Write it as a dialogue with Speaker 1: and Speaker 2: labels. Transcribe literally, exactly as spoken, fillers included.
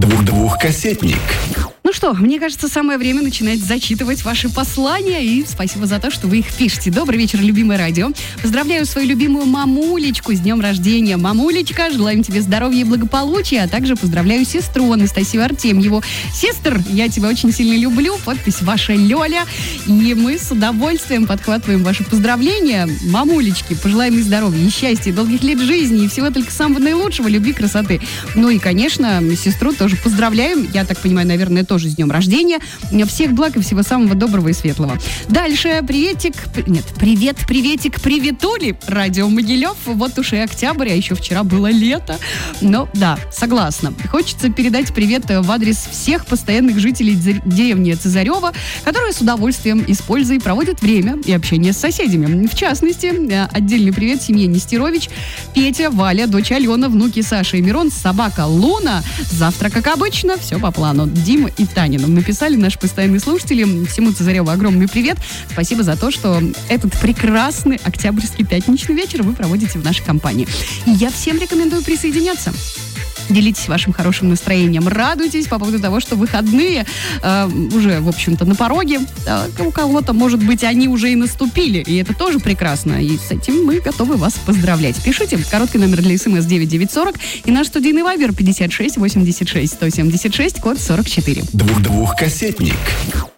Speaker 1: Двух-двухкассетник.
Speaker 2: Ну что, мне кажется, самое время начинать зачитывать ваши послания. И спасибо за то, что вы их пишете. Добрый вечер, любимое радио. Поздравляю свою любимую мамулечку с днем рождения. Мамулечка, желаем тебе здоровья и благополучия. А также поздравляю сестру Анастасию Артемьеву. Сестр, я тебя очень сильно люблю. Подпись ваша Лёля. И мы с удовольствием подхватываем ваши поздравления. Мамулечки, пожелаем и здоровья, и счастья, и долгих лет жизни, и всего только самого наилучшего, любви, красоты. Ну и, конечно, сестру тоже поздравляем. Я так понимаю, наверное, тоже с днем рождения. Всех благ и всего самого доброго и светлого. Дальше. Приветик. Нет, привет, приветик, приветули. Радио Могилев. Вот уж и октябрь, а еще вчера было лето. Но да, согласна. Хочется передать привет в адрес всех постоянных жителей деревни Цезарева, которые с удовольствием и с пользой проводят время и общение с соседями. В частности, отдельный привет семье Нестерович, Петя, Валя, дочь Алена, внуки Саша и Мирон, собака Луна. Завтра, как обычно, все по плану. Дима и Таня нам написали, наши постоянные слушатели. Всему Цезареву огромный привет. Спасибо за то, что этот прекрасный октябрьский пятничный вечер вы проводите в нашей компании. И я всем рекомендую присоединяться. Делитесь вашим хорошим настроением, радуйтесь по поводу того, что выходные э, уже, в общем-то, на пороге. Э, у кого-то, может быть, они уже и наступили, и это тоже прекрасно. И с этим мы готовы вас поздравлять. Пишите. Короткий номер для СМС девять девять сорок и наш студийный вайбер пятьдесят шесть восемьдесят шесть сто семьдесят шесть, код сорок четыре.
Speaker 1: Двух-двухкассетник.